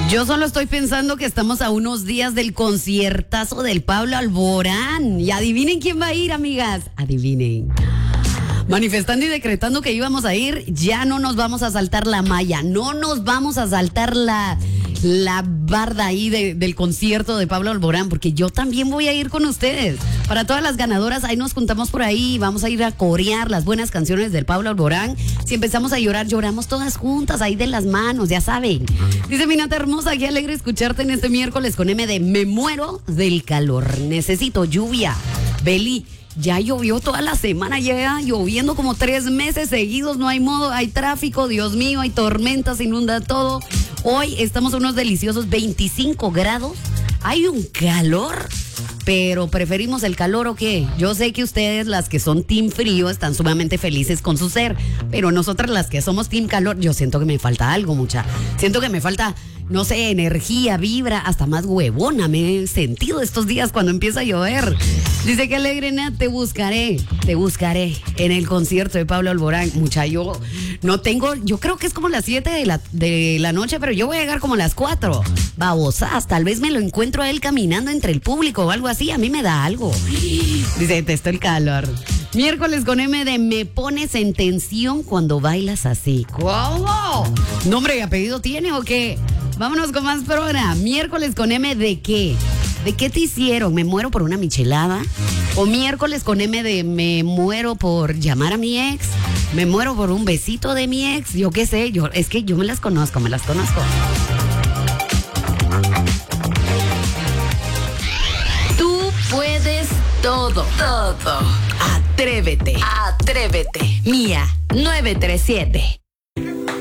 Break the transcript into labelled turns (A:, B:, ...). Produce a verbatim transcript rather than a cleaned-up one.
A: Yo solo estoy pensando que estamos a unos días del conciertazo del Pablo Alborán. Y adivinen quién va a ir, amigas. Adivinen. Manifestando y decretando que íbamos a ir, ya no nos vamos a saltar la malla, no nos vamos a saltar la, la barda ahí de, del concierto de Pablo Alborán, porque yo también voy a ir con ustedes. Para todas las ganadoras, ahí nos juntamos por ahí, vamos a ir a corear las buenas canciones del Pablo Alborán. Si empezamos a llorar, lloramos todas juntas, ahí de las manos, ya saben. Dice mi Nata hermosa, qué alegre escucharte en este miércoles con M de Me muero del calor, necesito lluvia. Beli, ya llovió toda la semana, ya lloviendo como tres meses seguidos, no hay modo, hay tráfico, Dios mío, hay tormentas, inunda todo. Hoy estamos a unos deliciosos veinticinco grados, hay un calor, pero preferimos el calor o qué. Yo sé que ustedes, las que son team frío, están sumamente felices con su ser, pero nosotras las que somos team calor, yo siento que me falta algo, mucha. Siento que me falta, no sé, energía, vibra, hasta más huevona me he sentido estos días cuando empieza a llover. Dice que alegre, Nat, te buscaré, te buscaré en el concierto de Pablo Alborán. Mucha, yo no tengo, yo creo que es como las siete de la, de la noche, pero yo voy a llegar como a las cuatro. Babosas, tal vez me lo encuentro a él caminando entre el público o algo así, a mí me da algo. Dice, detesto el calor. Miércoles con M de Me pones en tensión cuando bailas así. ¿Cómo? ¿Nombre y apellido tiene o qué? Vámonos con más programa. Miércoles con M de qué. ¿De qué te hicieron? ¿Me muero por una michelada? ¿O miércoles con M de me muero por llamar a mi ex? ¿Me muero por un besito de mi ex? Yo qué sé, yo, es que yo me las conozco, me las conozco. Tú puedes todo, todo. Atrévete, atrévete. Mía, nueve tres siete.